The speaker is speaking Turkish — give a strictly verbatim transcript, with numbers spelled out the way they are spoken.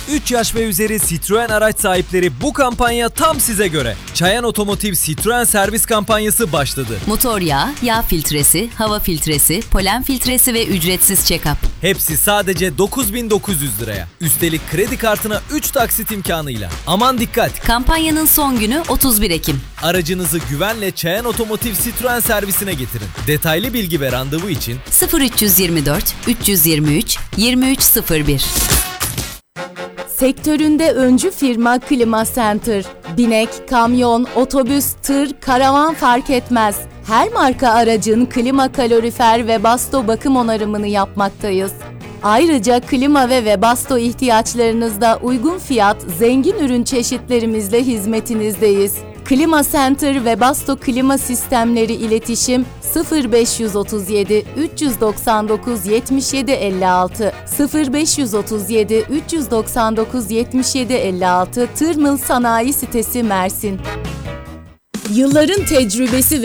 üç yaş ve üzeri Citroen araç sahipleri bu kampanya tam size göre. Çayan Otomotiv Citroen servis kampanyası başladı. Motor yağı, yağ filtresi, hava filtresi, polen filtresi ve ücretsiz check-up. Hepsi sadece dokuz bin dokuz yüz liraya. Üstelik kredi kartına üç taksit imkanıyla. Aman dikkat! Kampanyanın son günü otuz bir Ekim. Aracınızı güvenle Çayan Otomotiv Citroen servisine getirin. Detaylı bilgi ve randevu için sıfır üç yirmi dört üç yirmi üç yirmi üç sıfır bir. Sektöründe öncü firma Klima Center. Binek, kamyon, otobüs, tır, karavan fark etmez. Her marka aracın klima, kalorifer ve basto bakım onarımını yapmaktayız. Ayrıca klima ve Webasto ihtiyaçlarınızda uygun fiyat, zengin ürün çeşitlerimizle hizmetinizdeyiz. Klima Center ve Webasto Klima Sistemleri iletişim sıfır beş otuz yedi üç doksan dokuz yetmiş yedi elli altı sıfır beş otuz yedi üç doksan dokuz yetmiş yedi elli altı Tırmıl Sanayi Sitesi Mersin. Yılların tecrübesi ve